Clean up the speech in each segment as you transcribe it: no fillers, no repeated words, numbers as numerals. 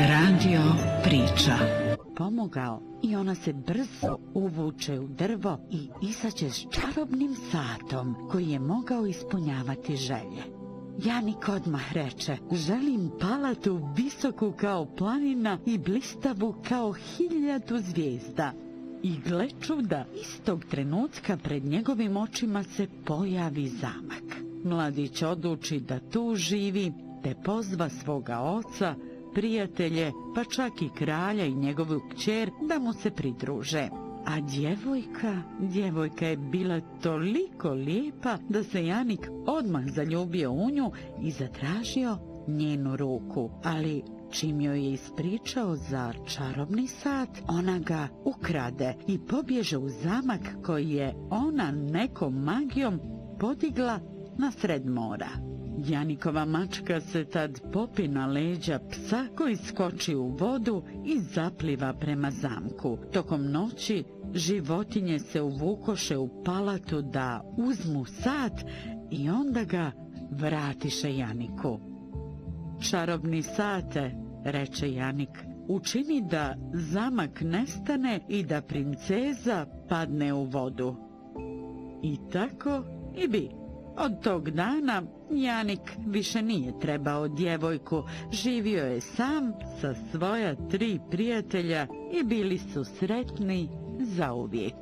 Radio priča. Pomogao i ona se brzo uvuče u drvo i izađe s čarobnim satom koji je mogao ispunjavati želje. Janik odmah reče: želim palatu visoku kao planina i blistavu kao 1000 zvijezda. I gle čuda, istog trenutka pred njegovim očima se pojavi zamak. Mladić odluči da tu živi, te pozva svoga oca, prijatelje, pa čak i kralja i njegovu kćer da mu se pridruže. A djevojka je bila toliko lijepa da se Janik odmah zaljubio u nju i zatražio njenu ruku. Ali čim joj je ispričao za čarobni sat, ona ga ukrade i pobježe u zamak koji je ona nekom magijom podigla na sred mora. Janikova mačka se tad popi na leđa psa koji skoči u vodu i zapliva prema zamku. Tokom noći životinje se uvukoše u palatu da uzmu sat i onda ga vratiše Janiku. Čarobni sate, reče Janik, učini da zamak nestane i da princeza padne u vodu. I tako i bi. Od tog dana Janik više nije trebao djevojku, živio je sam sa svoja 3 prijatelja i bili su sretni zauvijek.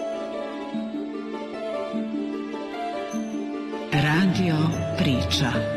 Radio priča.